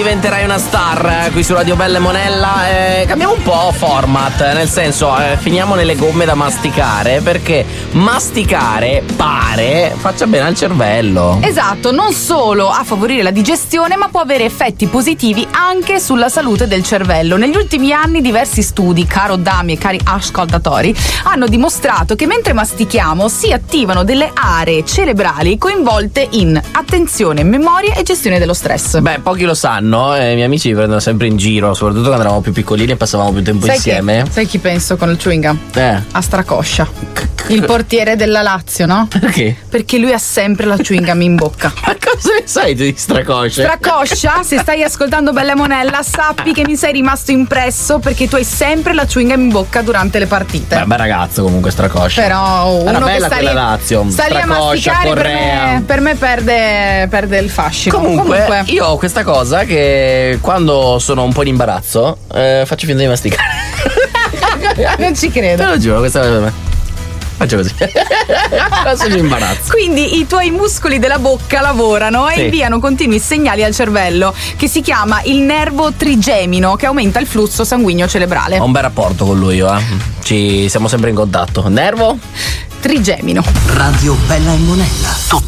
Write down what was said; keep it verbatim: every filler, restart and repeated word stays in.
diventerai una star qui su Radio Bella e Monella. Eh, cambiamo un po' format, nel senso eh, finiamo nelle gomme da masticare, perché masticare pare faccia bene al cervello. Esatto, non solo a favorire la digestione, ma può avere effetti positivi anche sulla salute del cervello. Negli ultimi anni diversi studi, caro Dami e cari ascoltatori, hanno dimostrato che mentre mastichiamo si attivano delle aree cerebrali coinvolte in attenzione, memoria e gestione dello stress. Beh, pochi lo sanno, eh, i miei amici mi prendono sempre in giro, soprattutto quando eravamo più piccolini e passavamo più tempo sai insieme. Chi, sai chi penso con il chewing gum? Eh. A Stracoscia, il portiere della Lazio, no? Perché? Perché lui ha sempre la chewing gum in bocca. Ma cosa ne sai tu di Stracoscia? Stracoscia, se stai ascoltando Bella Monella, sappi che mi sei rimasto impresso perché tu hai sempre la chewing gum in bocca durante le partite. Beh, bel ragazzo comunque Stracoscia. Però uno era che bella sta quella lì, Lazio. sta lì a Stracoscia, masticare, per Correa. me, per me perde, perde il fascino. Comunque, Comunque io ho questa cosa che quando sono un po' in imbarazzo eh, faccio finta di masticare. non ci credo. Te lo giuro, questa è per me. Faccio così. Adesso mi imbarazzo. Quindi i tuoi muscoli della bocca lavorano Sì. e inviano continui segnali al cervello, che si chiama il nervo trigemino, che aumenta il flusso sanguigno cerebrale. Ho un bel rapporto con lui, io, eh. Ci siamo sempre in contatto. Nervo? Trigemino. Radio Bella e Monella.